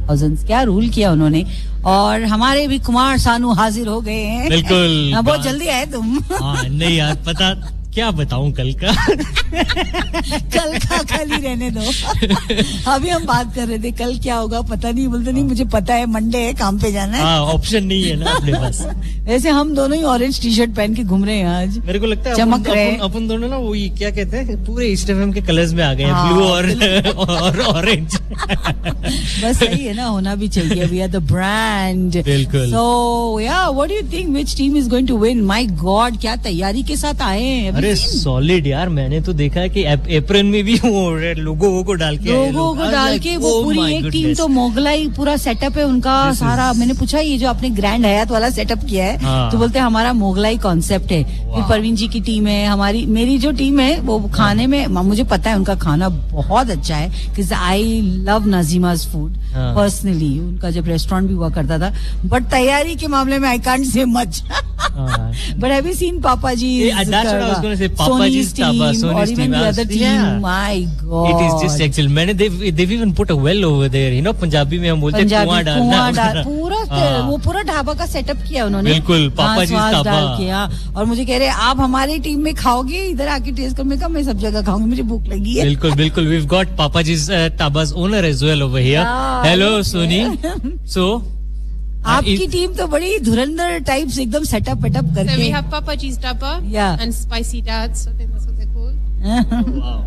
क्या रूल किया उन्होंने. और हमारे भी कुमार सानू हाजिर हो गए हैं. बिल्कुल. बहुत जल्दी आए तुम. नहीं यार, पता क्या बताऊं कल का. कल का कल ही रहने दो. अभी हम बात कर रहे थे कल क्या होगा पता नहीं. बोलते नहीं मुझे पता है, मंडे है, काम पे जाना है. ऑप्शन नहीं है ना अपने पास. वैसे हम दोनों ही ऑरेंज टी शर्ट पहन के घूम रहे हैं आज. मेरे को लगता है चमक रहे हैं. अपन दोनों ना वो क्या कहते हैं, पूरे ईस्ट एफएम के कलर्स में आ गए हैं. ब्लू और ऑरेंज. बस सही है ना, होना भी चाहिए. We are the brand. बिल्कुल. सो या what do you think which team is going to win? My God, क्या तैयारी के साथ आए हैं. अरे सॉलिड यार. मैंने तो देखा है कि एप्रन में भी वो लोगो को डाल के वो पूरी एक टीम तो मोगलाई पूरा सेटअप है उनका सारा. मैंने पूछा ये जो आपने ग्रैंड हयात वाला सेटअप किया है, तो बोलते हैं हमारा मोगलाई कॉन्सेप्ट है. फिर परवीन जी की टीम है, मेरी जो टीम है वो खाने में मुझे पता है उनका खाना बहुत अच्छा है. Because I love नाजिमा's food personally. उनका जब रेस्टोरेंट भी हुआ करता था. बट तैयारी के मामले में I can't say much. But have you seen Papaji's? That's what I was going to say. Papaji's Taba, Sony's team, the other team. My God, it is just excellent. मैंने they've even put a well over there. You know, Punjabi में हम बोलते हैं कुआं डालना. वो पूरा ढाबा का सेटअप किया उन्होंने. बिल्कुल, Papaji's Taba. और मुझे कह रहे आप हमारी टीम में खाओगे, इधर आके टेस्ट कर. मैं कहा मैं सब जगह खाऊंगी, मुझे भूख लगी है. बिल्कुल बिल्कुल. We've got Papaji's Taba's owner as well over here. Hello Sony. So आपकी टीम तो बड़ी धुरंधर टाइप्स एकदम सेटअप करके. So we have Papaji's Taba and Spicy Dads. I think that's what they're called. Wow.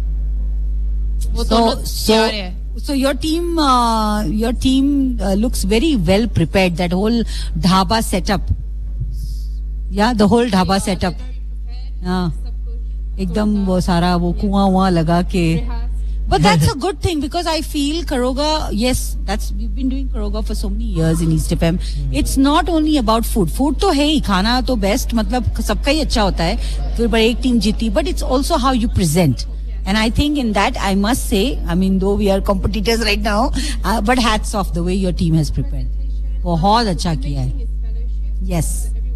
So your team looks very well prepared. That whole dhaba setup. Yeah, the whole dhaba setup. हाँ, एकदम वो सारा वो कुआं लगा के. But that's a good thing because I feel Karoga, yes, we've been doing Karoga for so many years in East FM. It's not only about food. Food तो है ही, खाना तो best, मतलब सबका ही अच्छा होता है. फिर बड़ी एक टीम जीती, but it's also how you present. And I think in that I must say, I mean though we are competitors right now, but hats off the way your team has prepared. बहुत अच्छा किया है. Yes.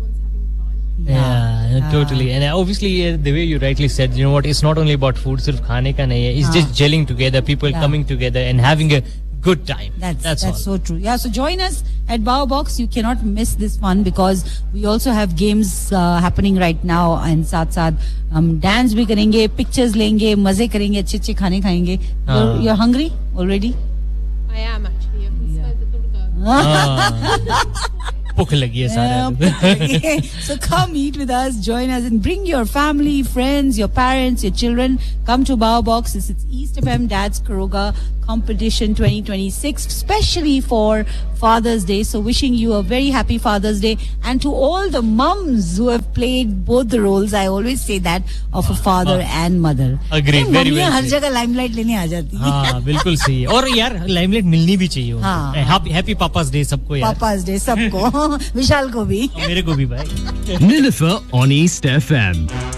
Yeah, totally. And obviously the way you rightly said, you know what, it's not only about food, सिर्फ खाने का नहीं है. It's just gelling together, people coming together and having a good time. That's all. So true. Yeah, so join us at Bao Box. You cannot miss this one because we also have games happening right now and साथ हम dance भी करेंगे, pictures लेंगे, मजे करेंगे, अच्छे खाने खाएंगे. You're hungry already? I am actually. भूख लगी है सारे. So come eat with us, join us and bring your family, friends, your parents, your children. Come to Bao Box. This is East FM Dad's Karoga Competition 2026, especially for Father's Day. So wishing you a very happy Father's Day. And to all the mums who have played both the roles, I always say that, of a father and mother. Agreed, very well. हर जगह limelight लेने आ जाती है. हाँ, बिल्कुल सही है. और यार लाइमलाइट मिलनी भी चाहिए. हैप्पी पापा's डे सबको यार. पापा's डे सबको. विशाल को भी. मेरे को भी भाई. Nilüfer on East FM.